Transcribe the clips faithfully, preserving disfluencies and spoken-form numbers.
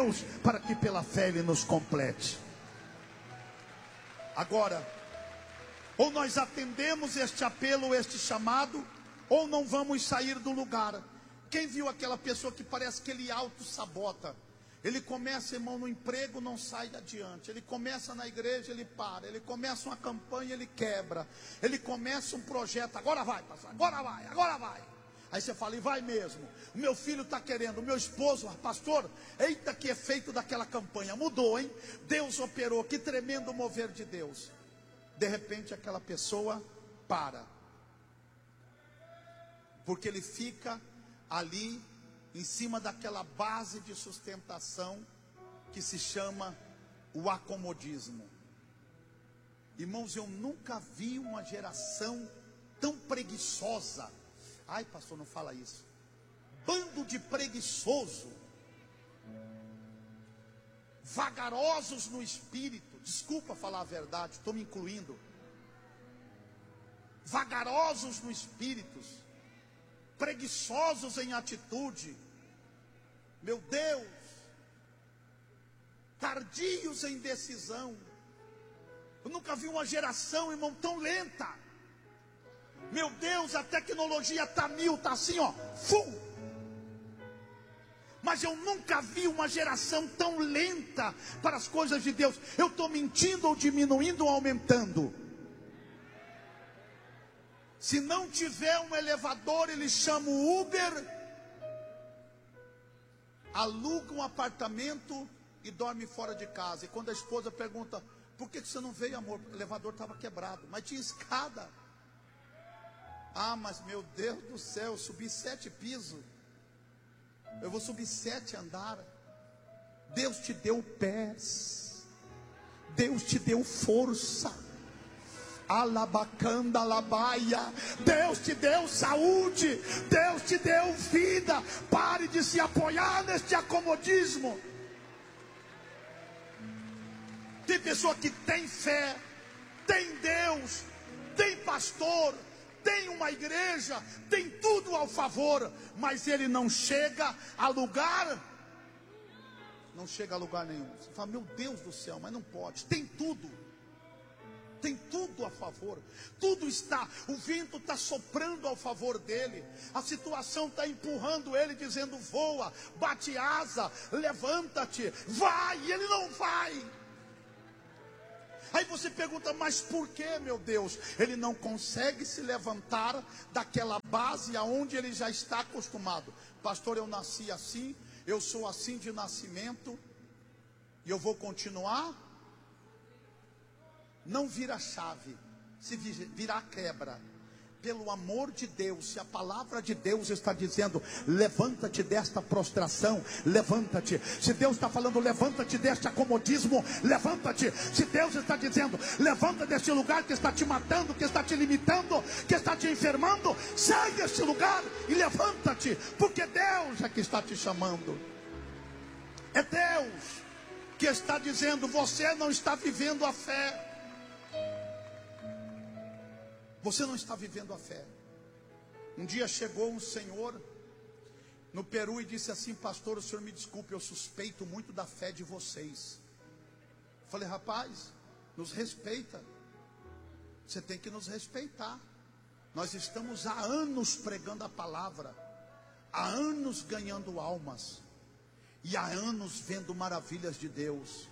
Deus, para que pela fé Ele nos complete. Agora, ou nós atendemos este apelo, este chamado, ou não vamos sair do lugar. Quem viu aquela pessoa que parece que ele auto-sabota? Ele começa, irmão, no emprego, não sai adiante. Ele começa na igreja, ele para. Ele começa uma campanha, ele quebra. Ele começa um projeto, agora vai, pastor, agora vai, agora vai. Aí você fala, e vai mesmo. O meu filho está querendo, o meu esposo, pastor, eita que efeito daquela campanha. Mudou, hein? Deus operou, que tremendo mover de Deus. De repente aquela pessoa para. Porque ele fica ali, em cima daquela base de sustentação que se chama o acomodismo. Irmãos, eu nunca vi uma geração tão preguiçosa. Ai, pastor, não fala isso. Bando de preguiçoso, vagarosos no espírito. Desculpa falar a verdade, estou me incluindo. Vagarosos no espírito, preguiçosos em atitude. Meu Deus, tardios em decisão. Eu nunca vi uma geração, irmão, tão lenta. Meu Deus, a tecnologia está mil, está assim, ó, full. Mas eu nunca vi uma geração tão lenta para as coisas de Deus. Eu estou mentindo ou diminuindo ou aumentando? Se não tiver um elevador, eles chamam o Uber, aluga um apartamento e dorme fora de casa. E quando a esposa pergunta, por que você não veio, amor? O elevador estava quebrado, mas tinha escada. Ah, mas meu Deus do céu, eu subi sete pisos. Eu vou subir sete andares. Deus te deu pés. Deus te deu força. Alabacanda, alabaia. Deus te deu saúde. Deus te deu vida. Pare de se apoiar neste acomodismo. Tem pessoa que tem fé, tem Deus, tem pastor, tem uma igreja, tem tudo ao favor, mas ele não chega a lugar, não chega a lugar nenhum. Você fala, meu Deus do céu, mas não pode. Tem tudo, tem tudo a favor, tudo está, o vento está soprando ao favor dele, a situação está empurrando ele, dizendo voa, bate asa, levanta-te, vai, e ele não vai. Aí você pergunta, mas por que, meu Deus? Ele não consegue se levantar daquela base aonde ele já está acostumado. Pastor, eu nasci assim, eu sou assim de nascimento, e eu vou continuar. Não vira chave, se virar quebra. Pelo amor de Deus, se a palavra de Deus está dizendo, levanta-te desta prostração, levanta-te. Se Deus está falando, levanta-te deste acomodismo, levanta-te. Se Deus está dizendo, levanta deste lugar que está te matando, que está te limitando, que está te enfermando, sai deste lugar e levanta-te, porque Deus é que está te chamando. É Deus que está dizendo, você não está vivendo a fé. Você não está vivendo a fé. Um dia chegou um senhor no Peru e disse assim, pastor, o senhor me desculpe, eu suspeito muito da fé de vocês. Falei, rapaz, nos respeita. Você tem que nos respeitar. Nós estamos há anos pregando a palavra, há anos ganhando almas, e há anos vendo maravilhas de Deus.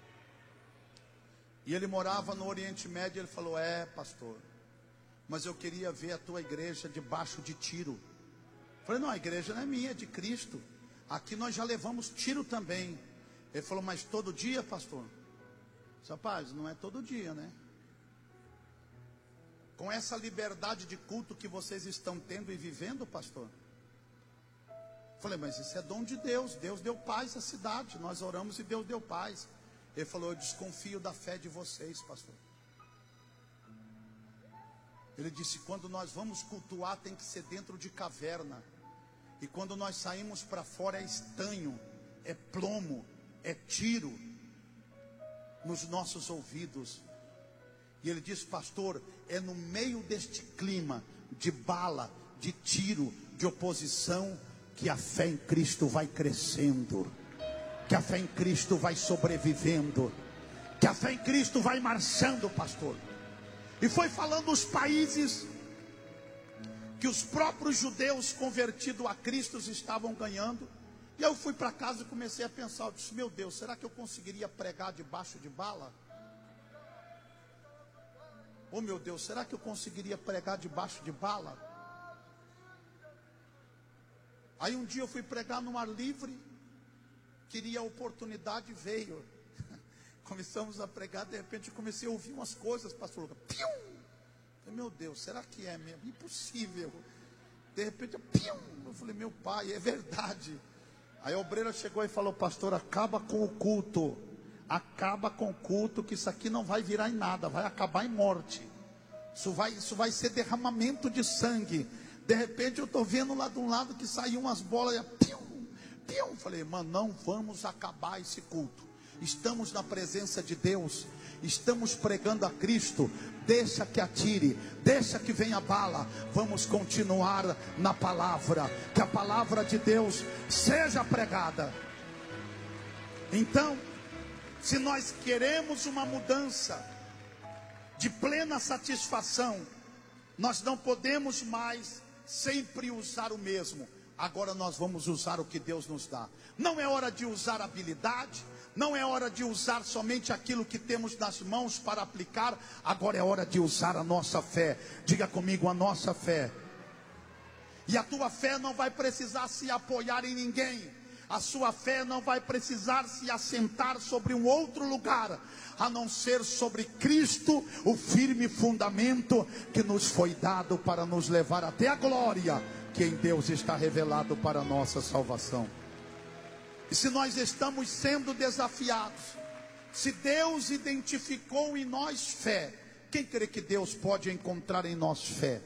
E ele morava no Oriente Médio, ele falou, é pastor, mas eu queria ver a tua igreja debaixo de tiro. Falei, não, a igreja não é minha, é de Cristo. Aqui nós já levamos tiro também. Ele falou, mas todo dia, pastor? Rapaz, não é todo dia, né? Com essa liberdade de culto que vocês estão tendo e vivendo, pastor? Falei, mas isso é dom de Deus. Deus deu paz à cidade. Nós oramos e Deus deu paz. Ele falou, eu desconfio da fé de vocês, pastor. Ele disse, quando nós vamos cultuar tem que ser dentro de caverna. E quando nós saímos para fora é estanho, é plomo, é tiro nos nossos ouvidos. E ele disse, pastor, é no meio deste clima de bala, de tiro, de oposição, que a fé em Cristo vai crescendo, que que a fé em Cristo vai sobrevivendo, que a fé em Cristo vai marchando, pastor. E foi falando os países que os próprios judeus convertidos a Cristo estavam ganhando. E eu fui para casa e comecei a pensar, eu disse, meu Deus, será que eu conseguiria pregar debaixo de bala? Oh meu Deus, será que eu conseguiria pregar debaixo de bala? Aí um dia eu fui pregar no ar livre, queria a oportunidade, veio. Começamos a pregar, de repente eu comecei a ouvir umas coisas, pastor Lucas. Pium! Meu Deus, será que é mesmo? Impossível. De repente, pium! Eu falei, meu pai, é verdade. Aí a obreira chegou e falou, pastor, acaba com o culto. Acaba com o culto, que isso aqui não vai virar em nada, vai acabar em morte. Isso vai, isso vai ser derramamento de sangue. De repente eu estou vendo lá de um lado que saiu umas bolas, pium, pium. Falei, irmã, não vamos acabar esse culto. Estamos na presença de Deus, estamos pregando a Cristo. Deixa que atire, deixa que venha bala. Vamos continuar na palavra, que a palavra de Deus seja pregada. Então, se nós queremos uma mudança de plena satisfação, nós não podemos mais sempre usar o mesmo. Agora nós vamos usar o que Deus nos dá. Não é hora de usar habilidade, não é hora de usar somente aquilo que temos nas mãos para aplicar. Agora é hora de usar a nossa fé. Diga comigo, a nossa fé. E a tua fé não vai precisar se apoiar em ninguém. A sua fé não vai precisar se assentar sobre um outro lugar, a não ser sobre Cristo, o firme fundamento que nos foi dado para nos levar até a glória, que em Deus está revelado para a nossa salvação. E se nós estamos sendo desafiados, se Deus identificou em nós fé, quem crê que Deus pode encontrar em nós fé?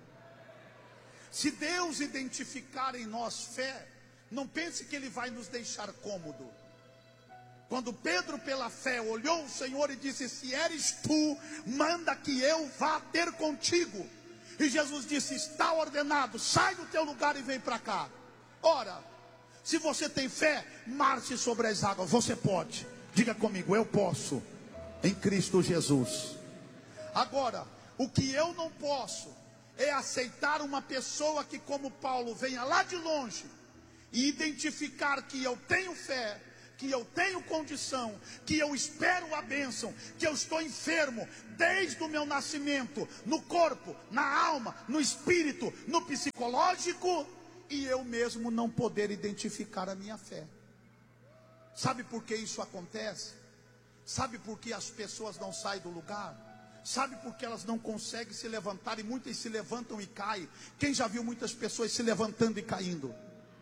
Se Deus identificar em nós fé, não pense que Ele vai nos deixar cômodo. Quando Pedro pela fé olhou o Senhor e disse, se eres tu, manda que eu vá ter contigo. E Jesus disse, está ordenado, sai do teu lugar e vem para cá. Ora, se você tem fé, marche sobre as águas. Você pode. Diga comigo, eu posso, em Cristo Jesus. Agora, o que eu não posso é aceitar uma pessoa que, como Paulo, venha lá de longe e identificar que eu tenho fé, que eu tenho condição, que eu espero a bênção, que eu estou enfermo desde o meu nascimento, no corpo, na alma, no espírito, no psicológico, e eu mesmo não poder identificar a minha fé. Sabe por que isso acontece? Sabe por que as pessoas não saem do lugar? Sabe por que elas não conseguem se levantar, e muitas se levantam e caem? Quem já viu muitas pessoas se levantando e caindo?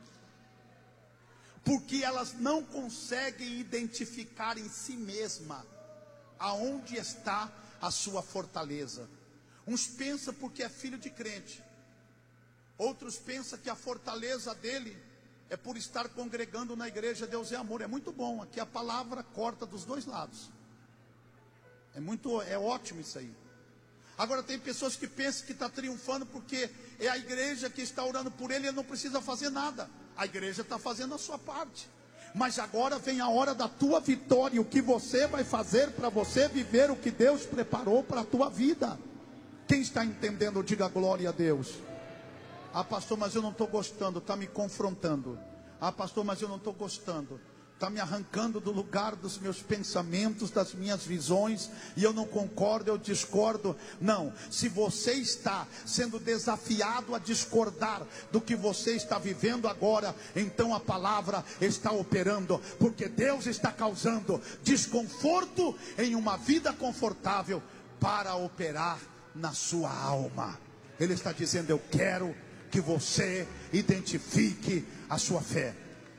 Porque elas não conseguem identificar em si mesma aonde está a sua fortaleza. Uns pensam porque é filho de crente, outros pensam que a fortaleza dele é por estar congregando na igreja Deus é Amor. É muito bom, aqui a palavra corta dos dois lados. É muito, é ótimo isso aí. Agora tem pessoas que pensam que está triunfando porque é a igreja que está orando por ele, ele não precisa fazer nada. A igreja está fazendo a sua parte. Mas agora vem a hora da tua vitória. O que você vai fazer para você viver o que Deus preparou para a tua vida. Quem está entendendo, diga glória a Deus. Ah, pastor, mas eu não estou gostando, está me confrontando. Ah, pastor, mas eu não estou gostando, está me arrancando do lugar dos meus pensamentos, das minhas visões, e eu não concordo, eu discordo. Não, se você está sendo desafiado a discordar do que você está vivendo agora, então a palavra está operando, porque Deus está causando desconforto em uma vida confortável para operar na sua alma. Ele está dizendo, eu quero que você identifique a sua fé.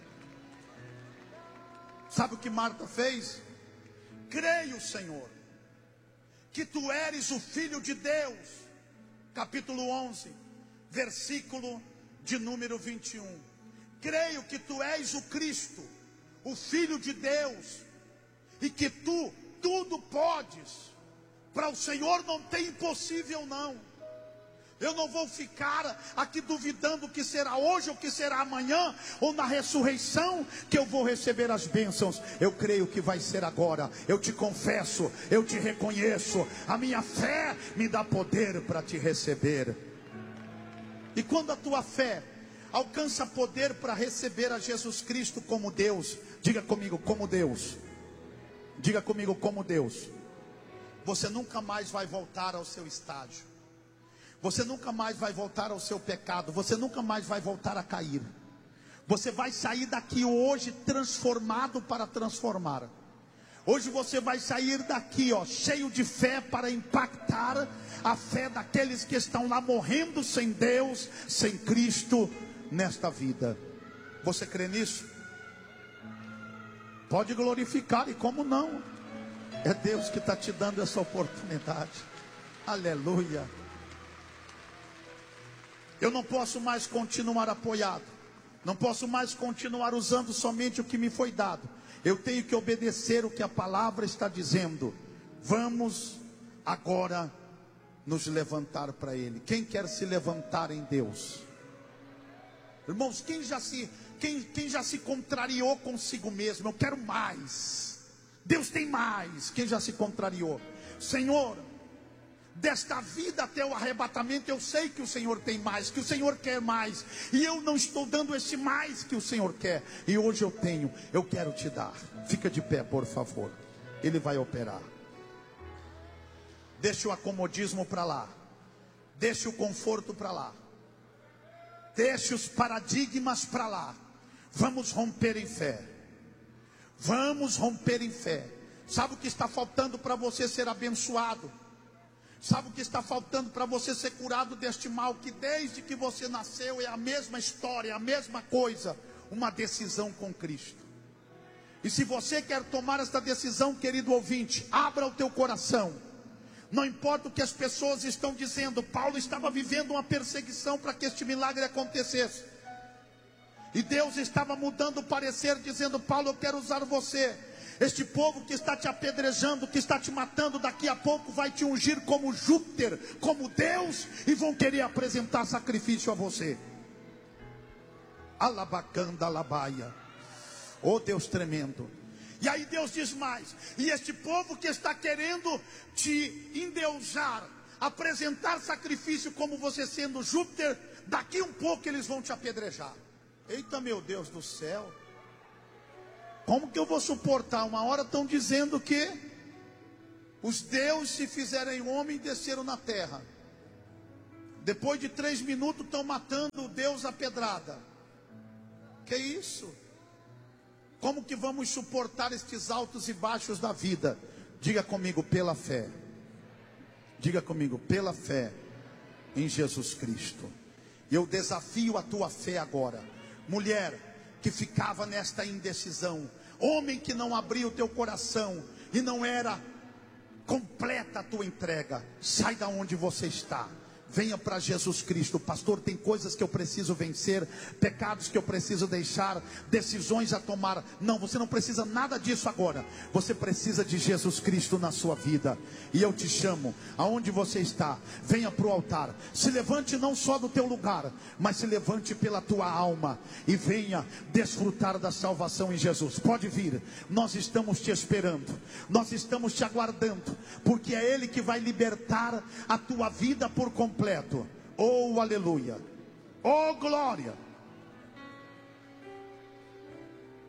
Sabe o que Marta fez? Creio, Senhor, que tu eres o Filho de Deus. Capítulo onze, versículo de número vinte e um. Creio que tu és o Cristo, o Filho de Deus, e que tu tudo podes. Para o Senhor não tem impossível não. Eu não vou ficar aqui duvidando o que será hoje, ou o que será amanhã, ou na ressurreição que eu vou receber as bênçãos. Eu creio que vai ser agora. Eu te confesso, eu te reconheço. A minha fé me dá poder para te receber. E quando a tua fé alcança poder para receber a Jesus Cristo como Deus, diga comigo, como Deus. Diga comigo, como Deus. Você nunca mais vai voltar ao seu estágio. Você nunca mais vai voltar ao seu pecado. Você nunca mais vai voltar a cair. Você vai sair daqui hoje transformado para transformar. Hoje você vai sair daqui, ó, cheio de fé para impactar a fé daqueles que estão lá morrendo sem Deus, sem Cristo nesta vida. Você crê nisso? Pode glorificar, e como não? É Deus que está te dando essa oportunidade. Aleluia. Eu não posso mais continuar apoiado. Não posso mais continuar usando somente o que me foi dado. Eu tenho que obedecer o que a palavra está dizendo. Vamos agora nos levantar para Ele. Quem quer se levantar em Deus? Irmãos, quem já se, quem, quem já se contrariou consigo mesmo? Eu quero mais. Deus tem mais. Quem já se contrariou? Senhor, desta vida até o arrebatamento, eu sei que o Senhor tem mais, que o Senhor quer mais, e eu não estou dando esse mais que o Senhor quer, e hoje eu tenho, eu quero te dar. Fica de pé, por favor. Ele vai operar. Deixa o acomodismo para lá, deixa o conforto para lá, deixa os paradigmas para lá. Vamos romper em fé. Vamos romper em fé. Sabe o que está faltando para você ser abençoado? Sabe o que está faltando para você ser curado deste mal, que desde que você nasceu é a mesma história, a mesma coisa? Uma decisão com Cristo. E se você quer tomar esta decisão, querido ouvinte, abra o teu coração. Não importa o que as pessoas estão dizendo. Paulo estava vivendo uma perseguição para que este milagre acontecesse. E Deus estava mudando o parecer, dizendo: Paulo, eu quero usar você. Este povo que está te apedrejando, que está te matando, daqui a pouco vai te ungir como Júpiter, como Deus, e vão querer apresentar sacrifício a você. Alabacanda, alabaia. Oh Deus tremendo. E aí Deus diz mais: e este povo que está querendo te endeusar, apresentar sacrifício como você sendo Júpiter, daqui um pouco eles vão te apedrejar. Eita, meu Deus do céu. Como que eu vou suportar? Uma hora estão dizendo que os deuses se fizerem homem e desceram na terra. Depois de três minutos estão matando o Deus a pedrada. Que isso? Como que vamos suportar estes altos e baixos da vida? Diga comigo, pela fé. Diga comigo, pela fé em Jesus Cristo. Eu desafio a tua fé agora. Mulher que ficava nesta indecisão, homem que não abriu o teu coração e não era completa a tua entrega, sai da onde você está. Venha para Jesus Cristo. Pastor, tem coisas que eu preciso vencer, pecados que eu preciso deixar, decisões a tomar. Não, você não precisa nada disso agora. Você precisa de Jesus Cristo na sua vida. E eu te chamo, aonde você está, venha para o altar. Se levante não só do teu lugar, mas se levante pela tua alma e venha desfrutar da salvação em Jesus. Pode vir, nós estamos te esperando, nós estamos te aguardando, porque é Ele que vai libertar a tua vida por completo. Oh, aleluia. Oh, glória.